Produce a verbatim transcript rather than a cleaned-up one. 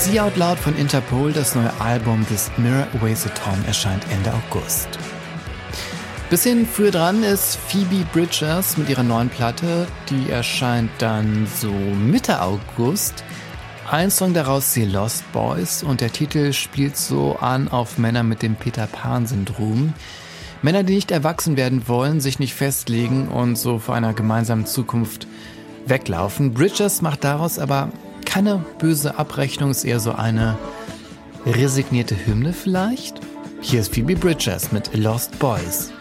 See Out Loud von Interpol, das neue Album des Mirror Weighs a Tom, erscheint Ende August. Bisschen früher dran ist Phoebe Bridgers mit ihrer neuen Platte, die erscheint dann so Mitte August. Ein Song daraus, The Lost Boys, und der Titel spielt so an auf Männer mit dem Peter-Pan-Syndrom. Männer, die nicht erwachsen werden wollen, sich nicht festlegen und so vor einer gemeinsamen Zukunft weglaufen. Bridgers macht daraus aber keine böse Abrechnung, ist eher so eine resignierte Hymne vielleicht. Hier ist Phoebe Bridgers mit Lost Boys.